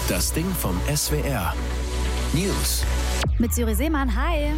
Das Ding vom SWR. News. Mit Syri Seemann, hi.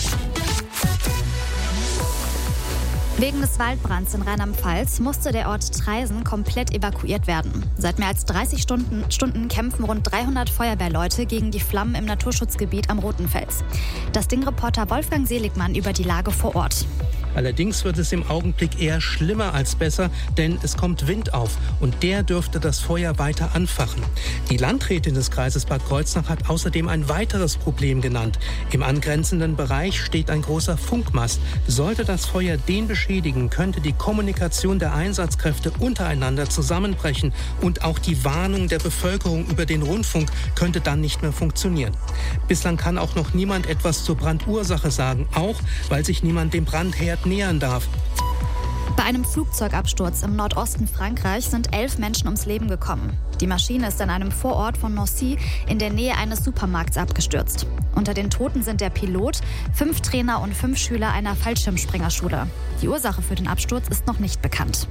Wegen des Waldbrands in Rheinland-Pfalz musste der Ort Traisen komplett evakuiert werden. Seit mehr als 30 Stunden kämpfen rund 300 Feuerwehrleute gegen die Flammen im Naturschutzgebiet am Rotenfels. Das Ding-Reporter Wolfgang Seligmann über die Lage vor Ort. Allerdings wird es im Augenblick eher schlimmer als besser, denn es kommt Wind auf und der dürfte das Feuer weiter anfachen. Die Landrätin des Kreises Bad Kreuznach hat außerdem ein weiteres Problem genannt. Im angrenzenden Bereich steht ein großer Funkmast. Sollte das Feuer den beschädigen, könnte die Kommunikation der Einsatzkräfte untereinander zusammenbrechen und auch die Warnung der Bevölkerung über den Rundfunk könnte dann nicht mehr funktionieren. Bislang kann auch noch niemand etwas zur Brandursache sagen, auch weil sich niemand dem Brandherd nähern darf. Bei einem Flugzeugabsturz im Nordosten Frankreichs sind 11 Menschen ums Leben gekommen. Die Maschine ist in einem Vorort von Nancy in der Nähe eines Supermarkts abgestürzt. Unter den Toten sind der Pilot, 5 Trainer und 5 Schüler einer Fallschirmspringerschule. Die Ursache für den Absturz ist noch nicht bekannt.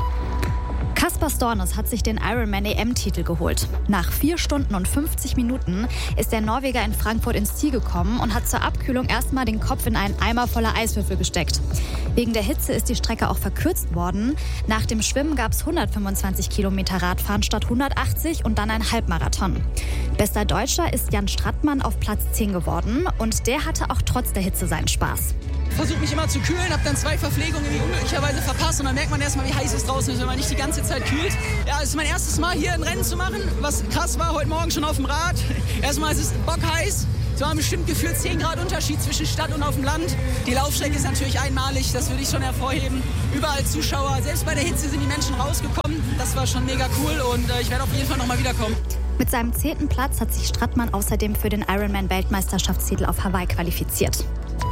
Kaspar Stornes hat sich den Ironman EM-Titel geholt. Nach 4 Stunden und 50 Minuten ist der Norweger in Frankfurt ins Ziel gekommen und hat zur Abkühlung erstmal den Kopf in einen Eimer voller Eiswürfel gesteckt. Wegen der Hitze ist die Strecke auch verkürzt worden. Nach dem Schwimmen gab es 125 Kilometer Radfahren statt 180 und dann ein Halbmarathon. Bester Deutscher ist Jan Strattmann auf Platz 10 geworden und der hatte auch trotz der Hitze seinen Spaß. Ich versuche mich immer zu kühlen, habe dann 2 Verpflegungen irgendwie unglücklicherweise verpasst und dann merkt man erstmal, wie heiß es draußen ist, wenn man nicht die ganze Zeit kühlt. Ja, es ist mein erstes Mal hier ein Rennen zu machen, was krass war, heute Morgen schon auf dem Rad. Erstmal ist es bockheiß, es waren bestimmt gefühlt 10 Grad Unterschied zwischen Stadt und auf dem Land. Die Laufstrecke ist natürlich einmalig, das würde ich schon hervorheben. Überall Zuschauer, selbst bei der Hitze sind die Menschen rausgekommen. Das war schon mega cool und ich werde auf jeden Fall nochmal wiederkommen. Mit seinem 10. Platz hat sich Strattmann außerdem für den Ironman-Weltmeisterschaftstitel auf Hawaii qualifiziert.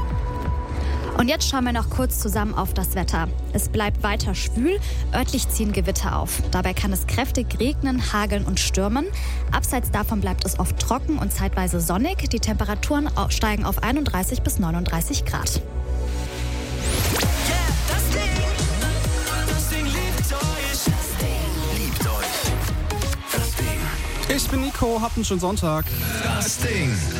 Und jetzt schauen wir noch kurz zusammen auf das Wetter. Es bleibt weiter schwül, örtlich ziehen Gewitter auf. Dabei kann es kräftig regnen, hageln und stürmen. Abseits davon bleibt es oft trocken und zeitweise sonnig. Die Temperaturen steigen auf 31 bis 39 Grad. Ich bin Nico, habt einen schönen Sonntag. Das Ding.